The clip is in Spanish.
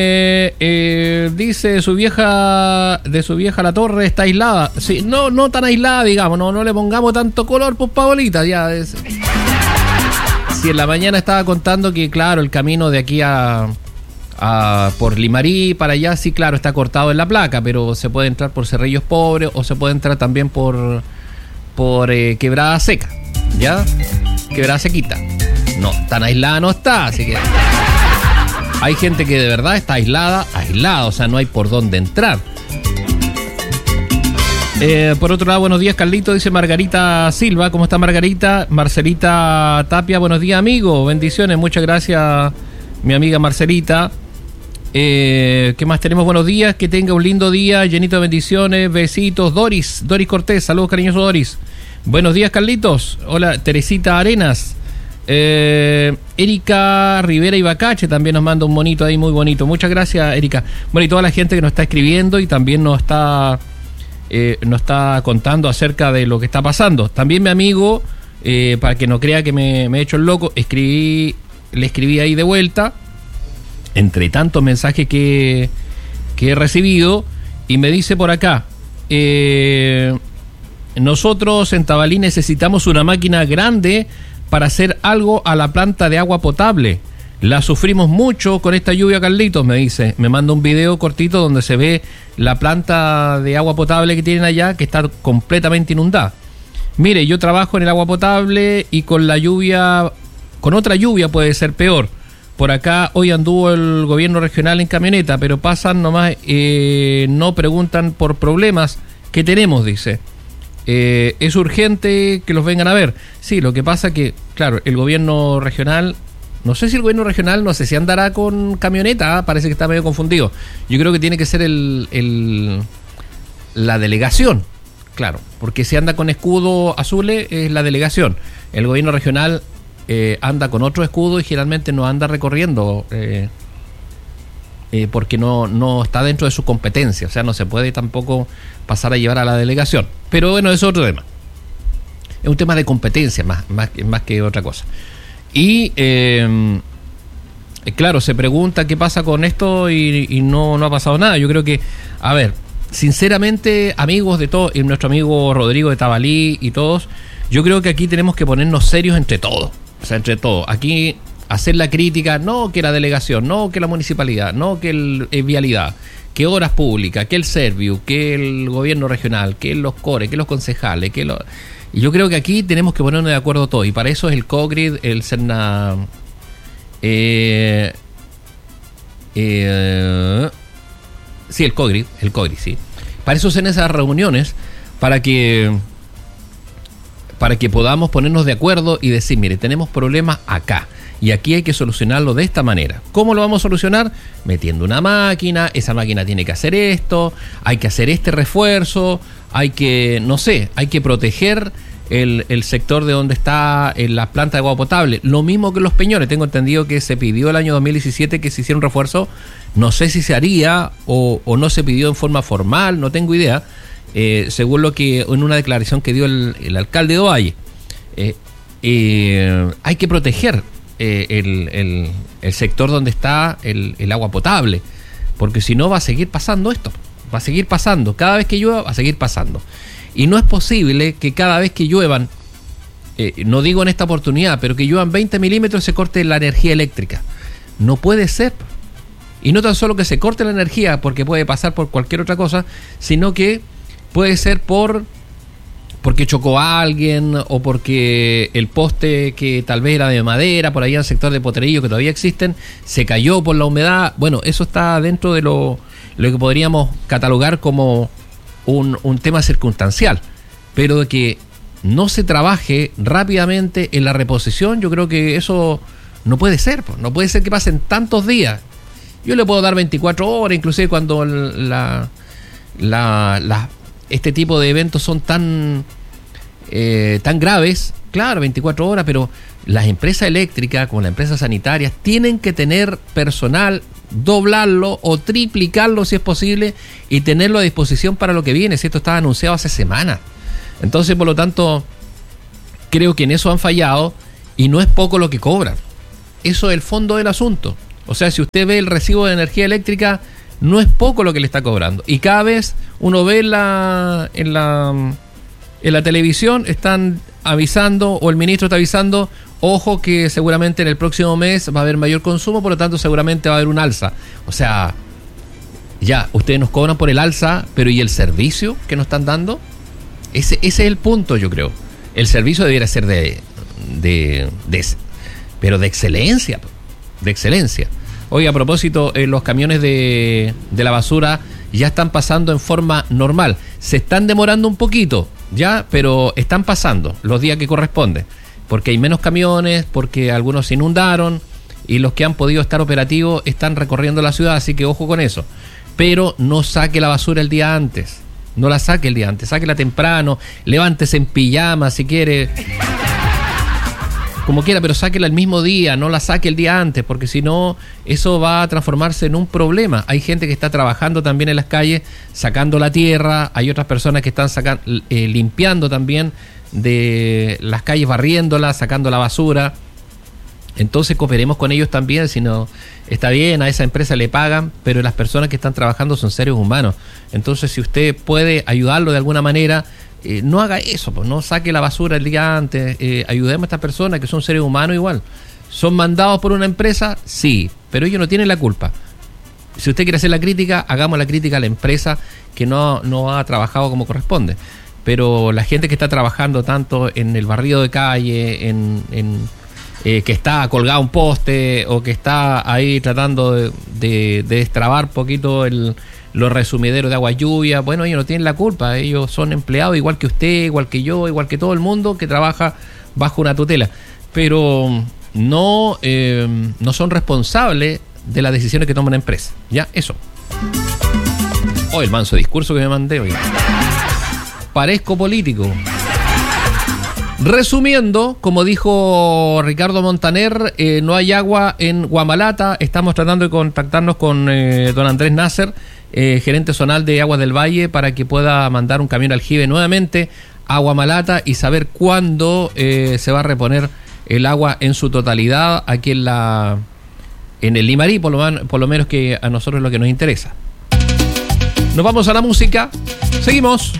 Dice de su vieja la torre está aislada. Sí, no tan aislada, digamos, no le pongamos tanto color, pues, Paolita, ya es. Si en la mañana estaba contando que, claro, el camino de aquí por Limarí para allá, sí, claro, está cortado en la placa, pero se puede entrar por Cerrillos Pobres o se puede entrar también por Quebrada Seca, ¿ya? Quebrada Sequita. No, tan aislada no está, así que hay gente que de verdad está aislada, o sea, no hay por dónde entrar. Por otro lado, buenos días, Carlito, dice Margarita Silva. ¿Cómo está, Margarita? Marcelita Tapia, buenos días, amigo. Bendiciones, muchas gracias, mi amiga Marcelita. ¿Qué más tenemos? Buenos días, que tenga un lindo día, llenito de bendiciones, besitos. Doris Cortés, saludos cariñosos, Doris. Buenos días, Carlitos. Hola, Teresita Arenas. Erika Rivera Ibacache también nos manda un monito ahí muy bonito. Muchas gracias, Erika. Bueno, y toda la gente que nos está escribiendo y también nos está contando acerca de lo que está pasando. También mi amigo, para que no crea que me he hecho el loco, le escribí ahí de vuelta, entre tantos mensajes que he recibido, y me dice por acá, nosotros en Tabalí necesitamos una máquina grande para hacer algo a la planta de agua potable. La sufrimos mucho con esta lluvia, Carlitos, me dice. Me manda un video cortito donde se ve la planta de agua potable que tienen allá, que está completamente inundada. Mire, yo trabajo en el agua potable y con la lluvia, con otra lluvia puede ser peor. Por acá hoy anduvo el gobierno regional en camioneta, pero pasan nomás, no preguntan por problemas que tenemos, dice. Es urgente que los vengan a ver. Sí, lo que pasa que, claro, el gobierno regional, no sé si andará con camioneta, parece que está medio confundido. Yo creo que tiene que ser la delegación, claro, porque si anda con escudo azules es la delegación. El gobierno regional anda con otro escudo y generalmente no anda recorriendo porque no está dentro de su competencia, o sea, no se puede tampoco pasar a llevar a la delegación. Pero bueno, es otro tema. Es un tema de competencia más que otra cosa. Y claro, se pregunta qué pasa con esto y no ha pasado nada. Yo creo que, a ver, sinceramente, amigos de todos, y nuestro amigo Rodrigo de Tabalí y todos, yo creo que aquí tenemos que ponernos serios entre todos. O sea, entre todos. Aquí hacer la crítica, no que la delegación, no que la municipalidad, no que el vialidad, que obras públicas, que el Serviu, que el gobierno regional, que los CORE, que los concejales, y yo creo que aquí tenemos que ponernos de acuerdo todos, y para eso es el COGRID, el CERNA, sí, el COGRID, sí. Para eso son esas reuniones, para que podamos ponernos de acuerdo y decir, mire, tenemos problemas acá, y aquí hay que solucionarlo de esta manera. ¿Cómo lo vamos a solucionar? Metiendo una máquina, esa máquina tiene que hacer esto, hay que hacer este refuerzo, hay que proteger el sector de donde está la planta de agua potable. Lo mismo que los Peñones, tengo entendido que se pidió el año 2017 que se hiciera un refuerzo, no sé si se haría o no se pidió en forma formal, no tengo idea, según lo que en una declaración que dio el alcalde de Ovalle. Hay que proteger el sector donde está el agua potable, porque si no va a seguir pasando esto, va a seguir pasando, cada vez que llueva va a seguir pasando, y no es posible que cada vez que lluevan, no digo en esta oportunidad, pero que lluevan 20 milímetros se corte la energía eléctrica. No puede ser, y no tan solo que se corte la energía porque puede pasar por cualquier otra cosa, sino que puede ser porque chocó a alguien, o porque el poste que tal vez era de madera, por ahí en el sector de Potrerillo, que todavía existen, se cayó por la humedad. Bueno, eso está dentro de lo que podríamos catalogar como un tema circunstancial. Pero de que no se trabaje rápidamente en la reposición, yo creo que eso no puede ser. No puede ser que pasen tantos días. Yo le puedo dar 24 horas, inclusive cuando este tipo de eventos son tan graves, claro, 24 horas, pero las empresas eléctricas, como las empresas sanitarias, tienen que tener personal, doblarlo o triplicarlo si es posible, y tenerlo a disposición para lo que viene, si esto estaba anunciado hace semanas. Entonces, por lo tanto, creo que en eso han fallado, y no es poco lo que cobran. Eso es el fondo del asunto. O sea, si usted ve el recibo de energía eléctrica, no es poco lo que le está cobrando. Y cada vez uno ve en la televisión, están avisando, o el ministro está avisando, ojo que seguramente en el próximo mes va a haber mayor consumo, por lo tanto seguramente va a haber un alza. O sea, ya, ustedes nos cobran por el alza, pero ¿y el servicio que nos están dando? Ese es el punto, yo creo. El servicio debiera ser pero de excelencia, de excelencia. Oye, a propósito, los camiones de la basura ya están pasando en forma normal. Se están demorando un poquito, ya, pero están pasando los días que corresponden. Porque hay menos camiones, porque algunos se inundaron y los que han podido estar operativos están recorriendo la ciudad, así que ojo con eso. Pero no saque la basura el día antes. No la saque el día antes, sáquela temprano, levántese en pijama si quiere, como quiera, pero sáquela el mismo día, no la saque el día antes, porque si no, eso va a transformarse en un problema. Hay gente que está trabajando también en las calles, sacando la tierra, hay otras personas que están limpiando también de las calles, barriéndolas, sacando la basura. Entonces cooperemos con ellos también, si no, está bien, a esa empresa le pagan, pero las personas que están trabajando son seres humanos. Entonces, si usted puede ayudarlo de alguna manera, no haga eso, pues, no saque la basura el día antes, ayudemos a estas personas que son seres humanos igual. ¿Son mandados por una empresa? Sí, pero ellos no tienen la culpa. Si usted quiere hacer la crítica, hagamos la crítica a la empresa que no ha trabajado como corresponde. Pero la gente que está trabajando tanto en el barrido de calle, que está colgado un poste o que está ahí tratando de destrabar poquito los resumideros de agua lluvia, bueno, ellos no tienen la culpa, ellos son empleados igual que usted, igual que yo, igual que todo el mundo que trabaja bajo una tutela, pero no son responsables de las decisiones que toma una empresa, ya, eso. El manso discurso que me mandé hoy. Parezco político. Resumiendo, como dijo Ricardo Montaner, no hay agua en Guamalata. Estamos tratando de contactarnos con don Andrés Nasser, gerente zonal de Aguas del Valle, para que pueda mandar un camión aljibe nuevamente a Guamalata y saber cuándo se va a reponer el agua en su totalidad aquí en el Limarí, por lo menos, que a nosotros es lo que nos interesa. Nos vamos a la música. Seguimos.